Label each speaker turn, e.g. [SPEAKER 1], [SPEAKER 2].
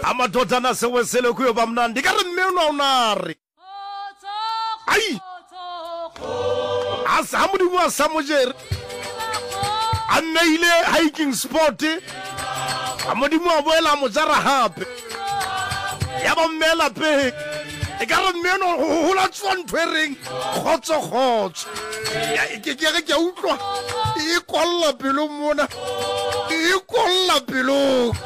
[SPEAKER 1] amadodana sewesele kuyo bamnandi ka re mmeno unare ai asa modimo a samojere a nneile hiking sport a modimo a boela mo jara hape ya ba mmela pe e ka re mmeno ho la tswan twereng khotso ke utlwa e kolla pelo mona e kolla pelo